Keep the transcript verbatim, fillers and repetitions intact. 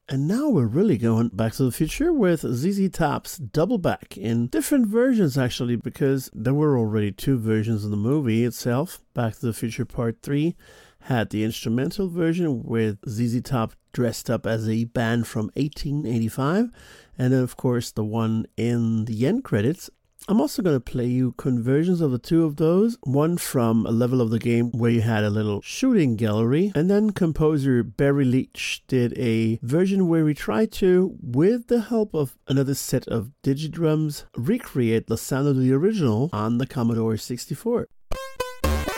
And now we're really going Back to the Future with Z Z Top's Double Back in different versions, actually, because there were already two versions of the movie itself. Back to the Future Part three had the instrumental version with Z Z Top dressed up as a band from eighteen eighty-five, and then, of course, the one in the end credits. I'm also going to play you conversions of the two of those, one from a level of the game where you had a little shooting gallery, and then composer Barry Leach did a version where we tried to, with the help of another set of digidrums, recreate the sound of the original on the Commodore sixty-four.